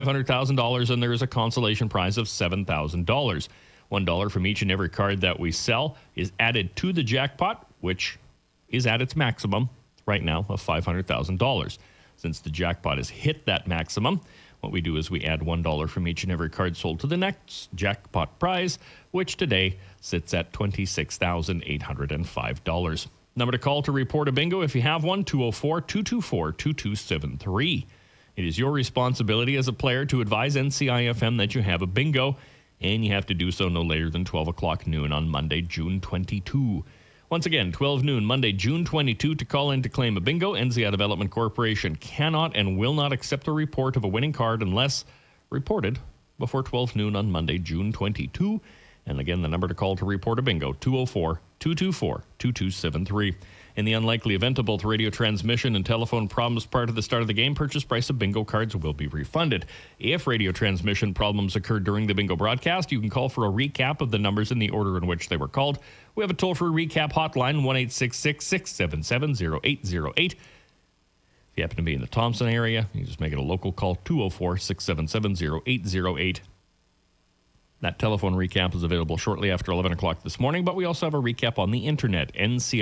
$500,000, and there is a consolation prize of $7,000. $1 from each and every card that we sell is added to the jackpot, which is at its maximum right now of $500,000. Since the jackpot has hit that maximum, what we do is we add $1 from each and every card sold to the next jackpot prize, which today sits at $26,805. Number to call to report a bingo if you have one, 204-224-2273. It is your responsibility as a player to advise NCIFM that you have a bingo, and you have to do so no later than 12 o'clock noon on Monday, June 22. Once again, 12 noon, Monday, June 22, to call in to claim a bingo. NCI Development Corporation cannot and will not accept a report of a winning card unless reported before 12 noon on Monday, June 22. And again, the number to call to report a bingo, 204-224-2273. In the unlikely event of both radio transmission and telephone problems prior to the start of the game, purchase price of bingo cards will be refunded. If radio transmission problems occur during the bingo broadcast, you can call for a recap of the numbers in the order in which they were called. We have a toll-free recap hotline, 1-866-677-0808. If you happen to be in the Thompson area, you just make it a local call, 204-677-0808. That telephone recap is available shortly after 11 o'clock this morning, but we also have a recap on the internet,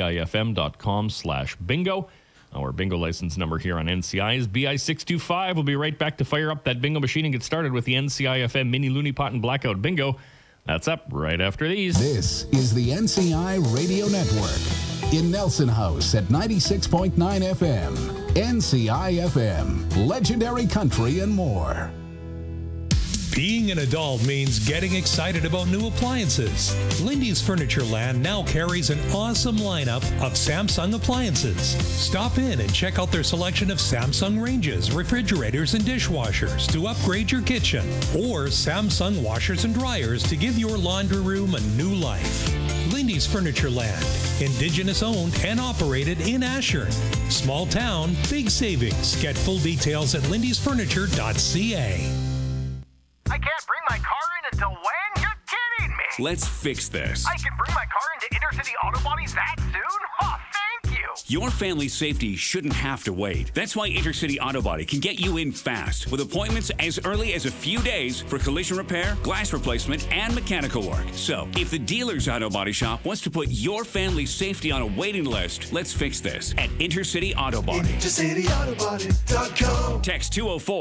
ncifm.com/bingo. Our bingo license number here on NCI is BI625. We'll be right back to fire up that bingo machine and get started with the NCIFM Mini Looney Pot and Blackout Bingo. That's up right after these. This is the NCI Radio Network in Nelson House at 96.9 FM. NCIFM, legendary country and more. Being an adult means getting excited about new appliances. Lindy's Furniture Land now carries an awesome lineup of Samsung appliances. Stop in and check out their selection of Samsung ranges, refrigerators, and dishwashers to upgrade your kitchen, or Samsung washers and dryers to give your laundry room a new life. Lindy's Furniture Land, Indigenous owned and operated in Ashern. Small town, big savings. Get full details at lindysfurniture.ca. I can't bring my car in until when? You're kidding me! Let's fix this. I can bring my car into Intercity Auto Bodies that soon? Oh, thank you! Your family's safety shouldn't have to wait. That's why Intercity Auto Body can get you in fast with appointments as early as a few days for collision repair, glass replacement, and mechanical work. So, if the dealer's auto body shop wants to put your family's safety on a waiting list, let's fix this at Intercity Auto Body. IntercityAutoBody.com. Text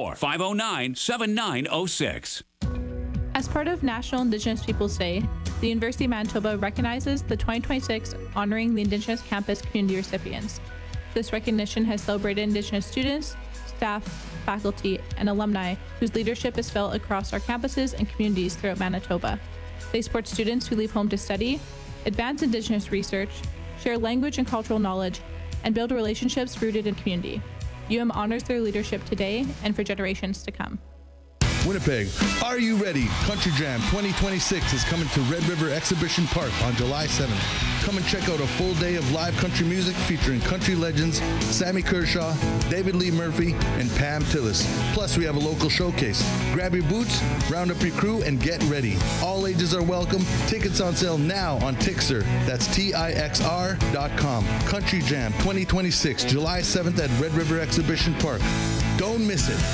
204-509-7906. As part of National Indigenous Peoples Day, the University of Manitoba recognizes the 2026 Honoring the Indigenous Campus Community recipients. This recognition has celebrated Indigenous students, staff, faculty, and alumni whose leadership is felt across our campuses and communities throughout Manitoba. They support students who leave home to study, advance Indigenous research, share language and cultural knowledge, and build relationships rooted in community. UM honors their leadership today and for generations to come. Winnipeg, are you ready? Country Jam 2026 is coming to Red River Exhibition Park on July 7th. Come and check out a full day of live country music featuring country legends Sammy Kershaw, David Lee Murphy, and Pam Tillis. Plus, we have a local showcase. Grab your boots, round up your crew, and get ready. All ages are welcome. Tickets on sale now on Tixr. That's TIXR.com. Country Jam 2026, July 7th at Red River Exhibition Park. Don't miss it.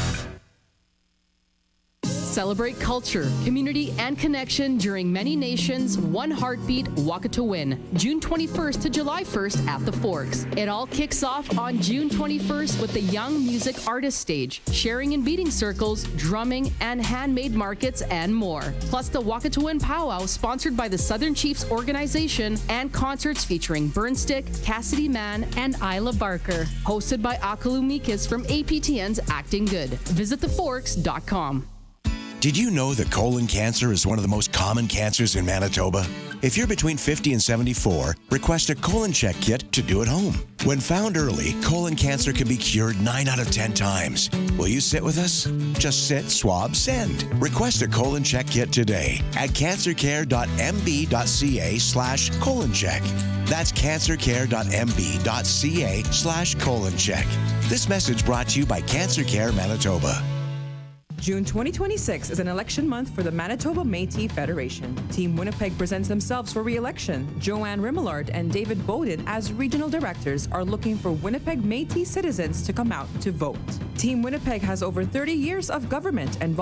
Celebrate culture, community, and connection during Many Nations One Heartbeat Walk to Win, June 21st to July 1st at the Forks. It all kicks off on June 21st with the Young Music Artist Stage, sharing and beating circles, drumming, and handmade markets, and more. Plus the Walk to Win powwow sponsored by the Southern Chiefs organization and concerts featuring Burnstick, Cassidy Mann, and Isla Barker. Hosted by Akalu Mikas from APTN's Acting Good. Visit theforks.com. Did you know that colon cancer is one of the most common cancers in Manitoba? If you're between 50 and 74, request a colon check kit to do at home. When found early, colon cancer can be cured 9 out of 10 times. Will you sit with us? Just sit, swab, send. Request a colon check kit today at cancercare.mb.ca/colon check. That's cancercare.mb.ca/colon check. This message brought to you by Cancer Care Manitoba. June 2026 is an election month for the Manitoba Métis Federation. Team Winnipeg presents themselves for re-election. Joanne Rimmelard and David Bowden, as regional directors, are looking for Winnipeg Métis citizens to come out to vote. Team Winnipeg has over 30 years of government and